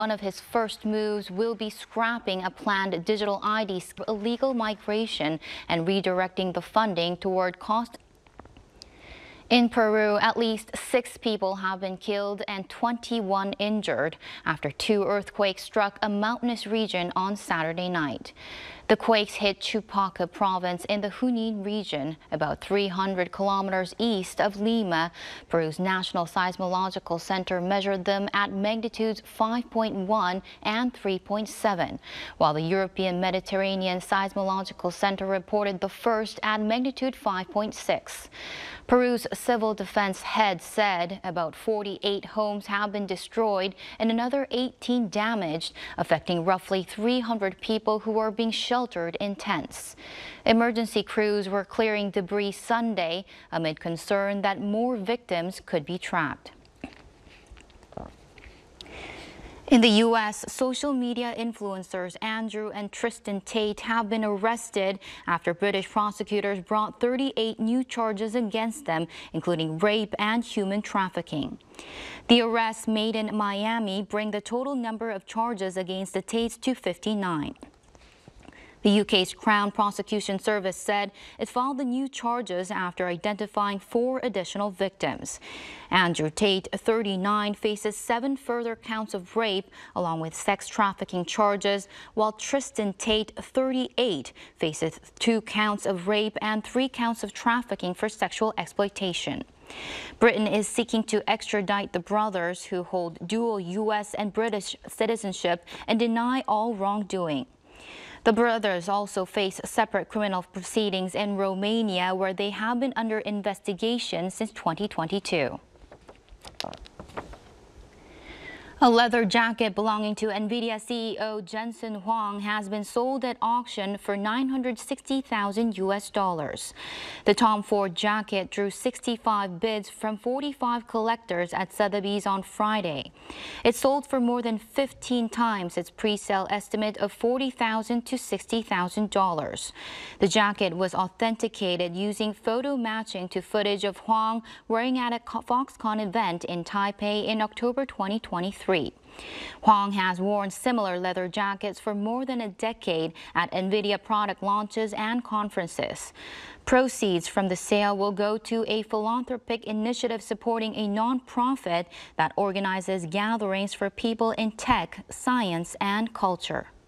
One of his first moves will be scrapping a planned digital ID illegal migration and redirecting the funding toward cost. In Peru, at least 6 people have been killed and 21 injured after 2 earthquakes struck a mountainous region on Saturday night. The quakes hit Chupaca province in the Junin region, about 300 kilometers east of Lima. Peru's National Seismological Center measured them at magnitudes 5.1 and 3.7, while the European Mediterranean Seismological Center reported the first at magnitude 5.6. Peru's civil defense head said about 48 homes have been destroyed and another 18 damaged, affecting roughly 300 people who are being sheltered in tents. Emergency crews were clearing debris Sunday amid concern that more victims could be trapped. In the U.S., social media influencers Andrew and Tristan Tate have been arrested after British prosecutors brought 38 new charges against them, including rape and human trafficking. The arrests made in Miami bring the total number of charges against the Tates to 59. The UK's Crown Prosecution Service said it filed the new charges after identifying 4 additional victims. Andrew Tate, 39, faces 7 further counts of rape along with sex trafficking charges, while Tristan Tate, 38, faces 2 counts of rape and 3 counts of trafficking for sexual exploitation. Britain is seeking to extradite the brothers, who hold dual U.S. and British citizenship and deny all wrongdoing. The brothers also face separate criminal proceedings in Romania, where they have been under investigation since 2022. A leather jacket belonging to NVIDIA CEO Jensen Huang has been sold at auction for $960,000 US. The Tom Ford jacket drew 65 bids from 45 collectors at Sotheby's on Friday. It sold for more than 15 times its pre-sale estimate of $40,000 to $60,000. The jacket was authenticated using photo matching to footage of Huang wearing at a Foxconn event in Taipei in October 2023. Huang has worn similar leather jackets for more than a decade at NVIDIA product launches and conferences. Proceeds from the sale will go to a philanthropic initiative supporting a non-profit that organizes gatherings for people in tech, science, and culture.